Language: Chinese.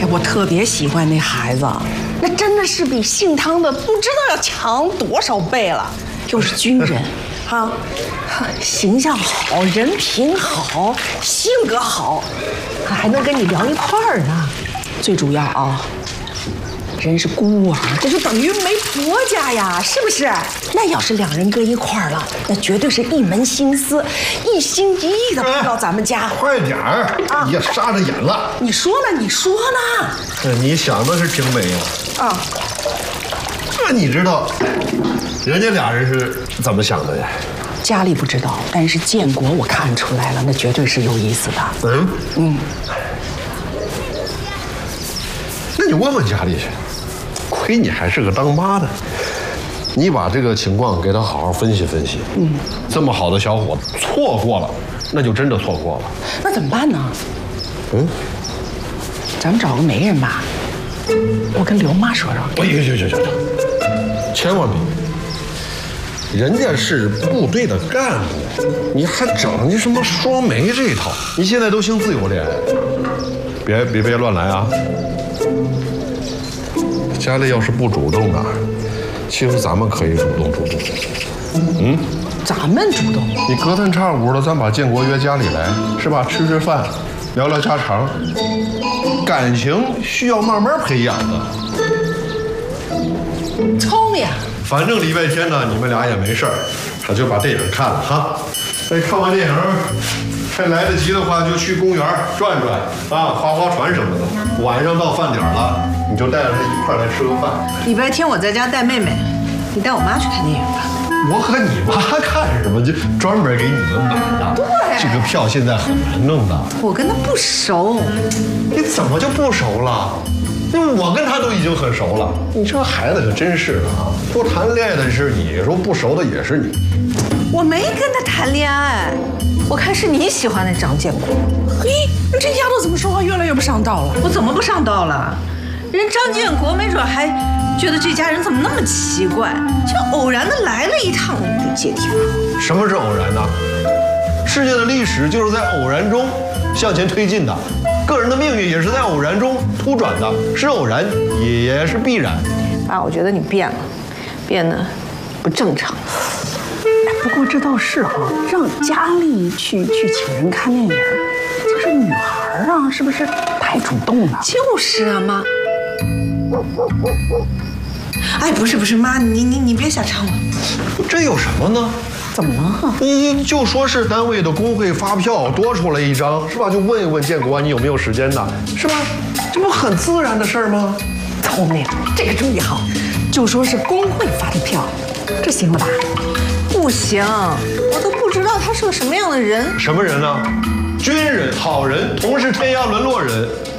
哎，我特别喜欢那孩子，那真的是比姓汤的不知道要强多少倍了。又是军人，哈，形象好，人品好，性格好，还能跟你聊一块儿呢。最主要啊，人是孤儿，这就等于没婆家呀，是不是？那要是两人搁一块儿了，那绝对是一门心思，一心一意的扑到咱们家。 快点儿啊！也杀着眼了。 你说呢？你说呢？ 你想的是挺美呀。啊。那你知道人家俩人是怎么想的呀？ 家里不知道，但是建国我看出来了，那绝对是有意思的。 那你问问家里去。亏你还是个当妈的，你把这个情况给他好好分析分析。这么好的小伙子错过了，那就真的错过了。 那怎么办呢？咱们找个媒人吧。我跟刘妈说说。 行，千万别！人家是部队的干部，你还整你什么双媒这一套？你现在都兴自由恋爱，别乱来啊！家里要是不主动的，其实咱们可以主动。 咱们主动？ 你隔三差五的，咱把建国约家里来，是吧？吃吃饭，聊聊家常。感情需要慢慢培养的。 聪明。 反正礼拜天呢，你们俩也没事儿，他就把电影看了哈。看完电影，还来得及的话，就去公园转转啊，划船什么的。晚上到饭点了，你就带着他一块来吃个饭。 礼拜天我在家带妹妹，你带我妈去看电影吧。 我和你妈看什么？就专门给你们买的。 对， 这个票现在很难弄的。 我跟她不熟。 你怎么就不熟了？因为我跟他都已经很熟了。你这孩子可真是的啊！不谈恋爱的是你，说不熟的也是你。 我没跟他谈恋爱，我看是你喜欢那张建国。 嘿，这丫头怎么说话越来越不上道了？ 我怎么不上道了？人张建国没准还觉得这家人怎么那么奇怪，就偶然的来了一趟就借题发挥。 什么是偶然呢？世界的历史就是在偶然中向前推进的，个人的命运也是在偶然中突转的，是偶然也是必然。 爸，我觉得你变了，变得不正常。 不过这倒是哈，让佳丽去请人看电影，这是女孩啊，是不是太主动了？ 就是啊，妈。哎，不是，妈，你别瞎掺和。 这有什么呢？ 怎么了？ 你就说是单位的工会发票多出来一张，是吧？就问一问建国你有没有时间呢，是吧？这不很自然的事儿吗？ 聪明，这个主意好。就说是工会发的票，这行了吧？ 不行，我都不知道他是个什么样的人。 什么人呢？军人、好人，同是天涯沦落人。